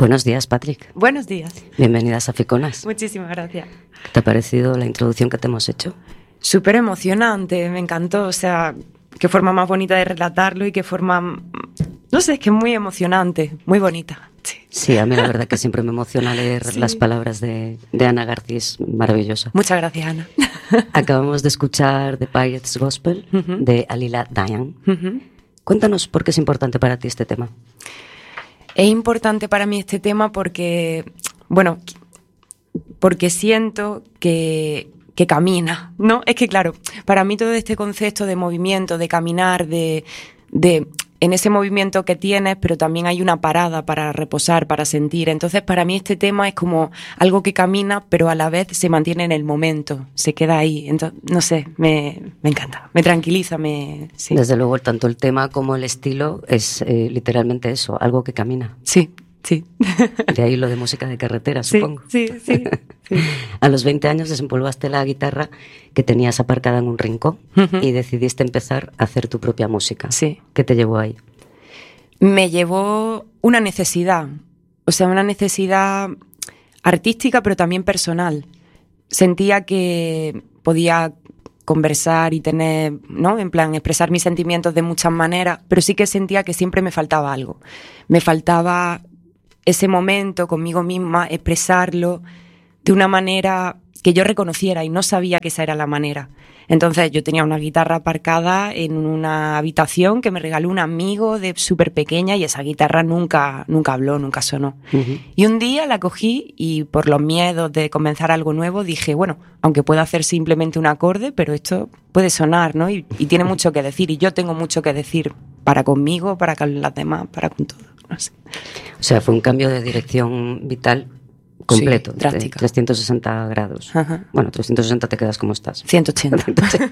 Buenos días, Patrick. Buenos días. Bienvenidas a Ficonas. Muchísimas gracias. ¿Qué te ha parecido la introducción que te hemos hecho? Súper emocionante, me encantó. O sea, qué forma más bonita de relatarlo y qué forma... No sé, es que es muy emocionante, muy bonita. Sí, a mí la verdad que siempre me emociona leer las palabras de Ana García, es maravillosa. Muchas gracias, Ana. Acabamos de escuchar The Pirate's Gospel de Alila Dayan. Cuéntanos por qué es importante para ti este tema. Es importante para mí este tema porque, bueno, porque siento que camina, ¿no? Es que, claro, para mí todo este concepto de movimiento, de caminar, de en ese movimiento que tienes, pero también hay una parada para reposar, para sentir. Entonces, para mí este tema es como algo que camina, pero a la vez se mantiene en el momento, se queda ahí. Entonces, no sé, me encanta, me tranquiliza, sí. Desde luego, tanto el tema como el estilo es literalmente eso, algo que camina. Sí, sí. De ahí lo de música de carretera, supongo. Sí. A los 20 años desempolvaste la guitarra que tenías aparcada en un rincón y decidiste empezar a hacer tu propia música. Sí. ¿Qué te llevó ahí? Me llevó una necesidad, o sea, una necesidad artística, pero también personal. Sentía que podía conversar y tener, ¿no? En plan, expresar mis sentimientos de muchas maneras, pero sí que sentía que siempre me faltaba algo. Me faltaba ese momento conmigo misma, expresarlo de una manera que yo reconociera y no sabía que esa era la manera. Entonces yo tenía una guitarra aparcada en una habitación que me regaló un amigo de súper pequeña y esa guitarra nunca habló, nunca sonó. Y un día la cogí y por los miedos de comenzar algo nuevo dije, bueno, aunque pueda hacer simplemente un acorde, pero esto puede sonar, ¿no? Y tiene mucho que decir y yo tengo mucho que decir para conmigo, para con las demás, para con todo. No sé. O sea, fue un cambio de dirección vital completo, sí, drástica. 360 grados. Ajá. Bueno, 360 te quedas como estás. 180.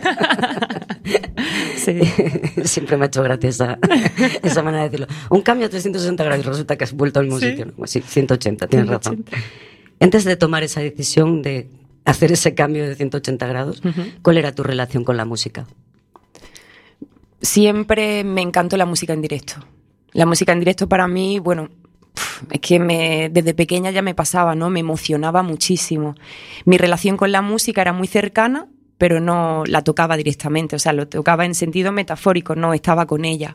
Sí. Siempre me ha hecho gracia esa manera de decirlo. Un cambio a 360 grados y resulta que has vuelto al mismo sitio. ¿No? Sí, 180, tienes 180. Razón. Antes de tomar esa decisión de hacer ese cambio de 180 grados, ¿cuál era tu relación con la música? Siempre me encantó la música en directo. La música en directo para mí, bueno... Es que desde pequeña ya me pasaba, ¿no? Me emocionaba muchísimo. Mi relación con la música era muy cercana, pero no la tocaba directamente, o sea, lo tocaba en sentido metafórico, no estaba con ella.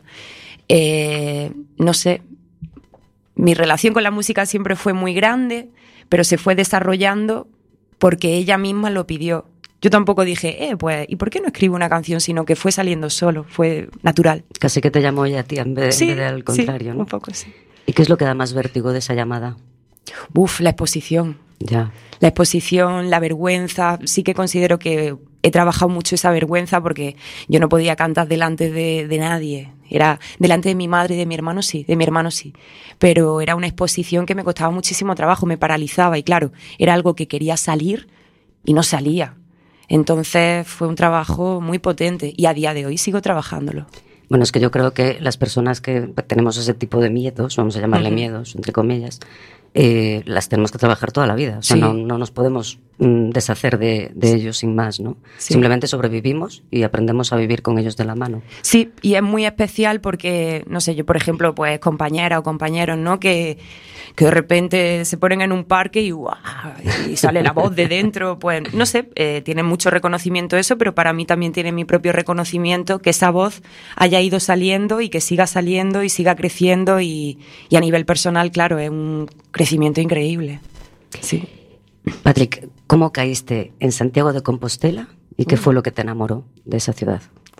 No sé, mi relación con la música siempre fue muy grande, pero se fue desarrollando porque ella misma lo pidió. Yo tampoco dije, pues, ¿y por qué no escribo una canción? Sino que fue saliendo solo, fue natural. Casi que te llamó ella a ti en vez de al contrario, sí, ¿no? Un poco, sí. ¿Y qué es lo que da más vértigo de esa llamada? La exposición. Ya. La exposición, la vergüenza. Sí que considero que he trabajado mucho esa vergüenza porque yo no podía cantar delante de nadie. Era delante de mi madre y de mi hermano sí, Pero era una exposición que me costaba muchísimo trabajo, me paralizaba y claro, era algo que quería salir y no salía. Entonces fue un trabajo muy potente y a día de hoy sigo trabajándolo. Bueno, es que yo creo que las personas que tenemos ese tipo de miedos, vamos a llamarle miedos, entre comillas, las tenemos que trabajar toda la vida. O sea, no nos podemos deshacer de ellos sin más, ¿no? Sí. Simplemente sobrevivimos y aprendemos a vivir con ellos de la mano. Sí, y es muy especial porque, no sé, yo por ejemplo, pues compañeras o compañeros, ¿no? Que de repente se ponen en un parque y sale la voz de dentro, pues no sé, tienen mucho reconocimiento eso, pero para mí también tiene mi propio reconocimiento que esa voz haya ido saliendo y que siga saliendo y siga creciendo y a nivel personal, claro, es un crecimiento increíble. Sí. Patrick, ¿cómo caíste en Santiago de Compostela y qué fue lo que te enamoró de esa ciudad?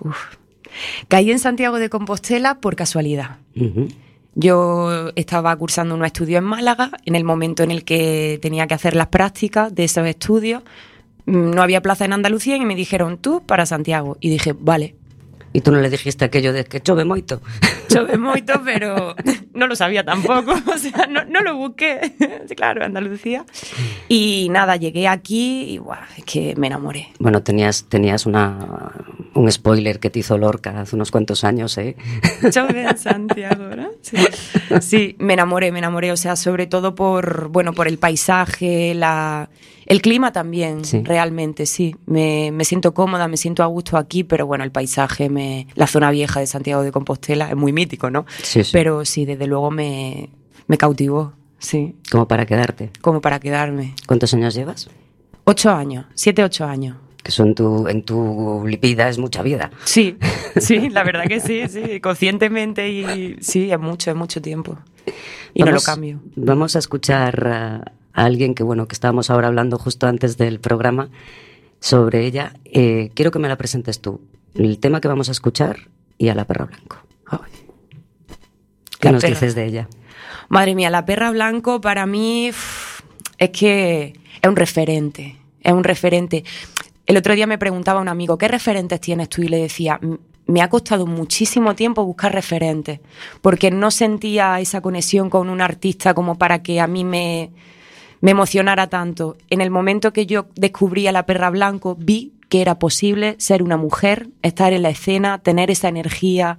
Caí en Santiago de Compostela por casualidad. Yo estaba cursando unos estudios en Málaga, en el momento en el que tenía que hacer las prácticas de esos estudios, no había plaza en Andalucía y me dijeron, tú para Santiago. Y dije, vale. ¿Y tú no le dijiste aquello de que chove moito? Chove moito, pero no lo sabía tampoco, o sea, no lo busqué, claro, Andalucía. Y nada, llegué aquí y es que me enamoré. Bueno, tenías un spoiler que te hizo Lorca hace unos cuantos años, ¿eh? Chove en Santiago, ¿no? Sí, me enamoré, o sea, sobre todo por el paisaje, el clima también, sí. Realmente, sí. Me siento cómoda, me siento a gusto aquí, pero bueno, el paisaje, la zona vieja de Santiago de Compostela es muy mítico, ¿no? Sí. Pero sí, desde luego me cautivó, sí. Como para quedarte. Como para quedarme. ¿Cuántos años llevas? 8 años, 7, 8 años. Que eso en tu vida es mucha vida. Sí, sí, la verdad que sí, conscientemente y sí, es mucho tiempo. Y no lo cambio. Vamos a escuchar a alguien que estábamos ahora hablando justo antes del programa sobre ella. Quiero que me la presentes tú. El tema que vamos a escuchar y a La Perra Blanco. ¿Qué nos dices de ella? Madre mía, La Perra Blanco para mí es que es un referente, El otro día me preguntaba un amigo, ¿qué referentes tienes tú? Y le decía, me ha costado muchísimo tiempo buscar referentes, porque no sentía esa conexión con un artista como para que a mí me emocionara tanto. En el momento que yo descubrí a La Perra Blanco, vi que era posible ser una mujer, estar en la escena, tener esa energía,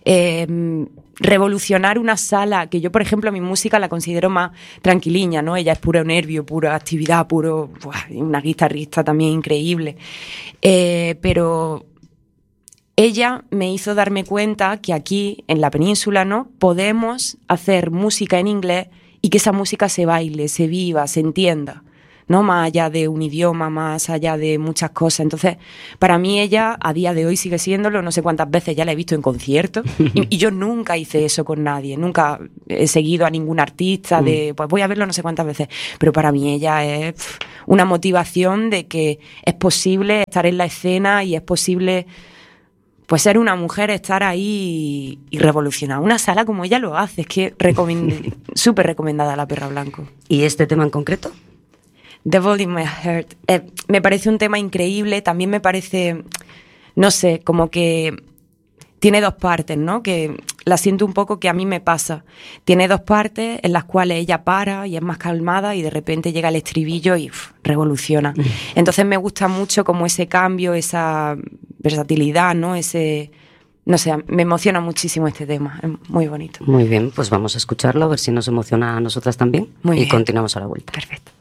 revolucionar una sala, que yo, por ejemplo, mi música la considero más tranquiliña, ¿no? Ella es puro nervio, pura actividad, una guitarrista también increíble. Pero ella me hizo darme cuenta que aquí, en la península, ¿no?, podemos hacer música en inglés y que esa música se baile, se viva, se entienda, ¿no? Más allá de un idioma, más allá de muchas cosas. Entonces, para mí ella, a día de hoy, sigue siéndolo. No sé cuántas veces ya la he visto en conciertos. Y yo nunca hice eso con nadie. Nunca he seguido a ningún artista pues voy a verlo no sé cuántas veces. Pero para mí ella es una motivación de que es posible estar en la escena y es posible, pues, ser una mujer, estar ahí y revolucionar una sala como ella lo hace. Es que súper recomendada La Perra Blanco. ¿Y este tema en concreto? Devil in My Heart. Me parece un tema increíble. También me parece, no sé, como que tiene dos partes, ¿no? Que la siento un poco que a mí me pasa. Tiene dos partes en las cuales ella para y es más calmada y de repente llega el estribillo y revoluciona. Entonces me gusta mucho como ese cambio, esa versatilidad, ¿no? No sé, me emociona muchísimo este tema. Es muy bonito. Muy bien, pues vamos a escucharlo, a ver si nos emociona a nosotras también. Muy bien. Continuamos a la vuelta. Perfecto.